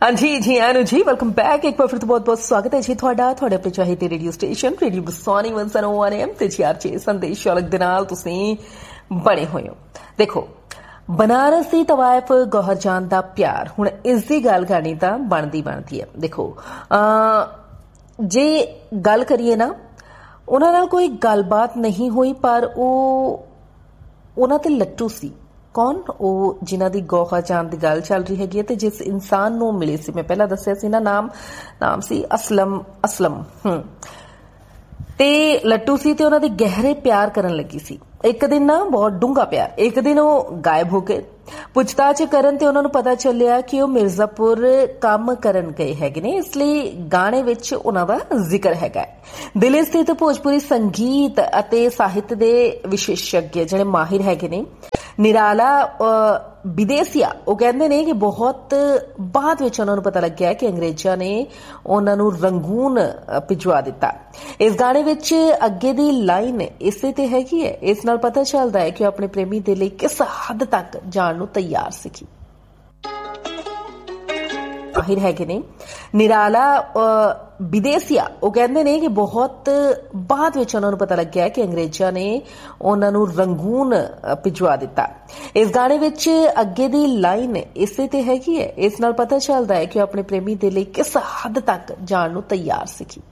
हाँ जी आनु जी welcome back. एक बार फिर तो बहुत बहुत स्वागत है जी ਤੁਹਾਡਾ ਤੁਹਾਡੇ ਆਪਣੇ ਚਾਹੀਦੇ ਰੇਡੀਓ ਸਟੇਸ਼ਨ ਰੇਡੀਓ ਬਸਾਨੀ 101 AM ਤੇ ਜੀ ਆਰਚੇ ਸੰਦੇਸ਼ ਵਾਲਕ ਦੇ ਨਾਲ ਤੁਸੀਂ ਬਣੇ ਹੋਏ ਹੋ। ਦੇਖੋ बनारस ਦੀ ਤਵਾਇਫ ਗੌਹਰ ਜਾਨ ਦਾ ਪਿਆਰ ਹੁਣ ਇਸ ਦੀ ਗੱਲ ਕਰਨੀ ਤਾਂ ਬਣਦੀ ਹੈ। ਦੇਖੋ ਜੇ ਗੱਲ ਕਰੀਏ ਨਾ ਉਹਨਾਂ ਨਾਲ ਕੋਈ ਗੱਲਬਾਤ ਨਹੀਂ ਹੋਈ ਪਰ ਉਹਨਾਂ ਤੇ ਲੱਟੂ ਸੀ। कौन वो जिन्हां दी गौहर जान दी गल चल रही हैगी ते जिस इंसान नूं मिले सी मैं पहला दस्सिया सी ना नाम सी असलम ते लट्टू सी ते उन्हां दे गहरे प्यार करन लगी सी। एक दिन ना बहुत डूंगा प्यार एक दिन वो गायब हो गए। पुछताछ करन ते उन्हां नूं पता चलिया कि वो मिर्जापुर काम करन गए हैगे ने इसलिए गाने विच उन्हां दा जिक्र हैगा। दिल्ली स्थित भोजपुरी संगीत अते साहित्य दे विशेषज्ञ जिहड़े माहिर हैगे ने निराला विदेसिया वो कहते ने कि बहुत बाद विच उन्हां नूं पता लग्या कि अंग्रेजां ने उन्हां नूं रंगून भिजवा दिता। इस गाने विच अगे दी लाइन इसे ते हैगी है। इस नाल पता चलदा है कि अपने प्रेमी दे लई किस हद तक जाण नूं तैयार सी। माहिर हैगे ने निराला विदेसिया वो कहते ने कि बहुत बाद विच उन्हां नूं पता लग्या कि अंग्रेजां ने उन्हां नूं रंगून भिजवा दिता। इस गाने विच अगे दी लाइन इसे ते हैगी है। इस नाल पता चलदा है कि अपने प्रेमी दे लई किस हद तक जाण नूं तैयार सी।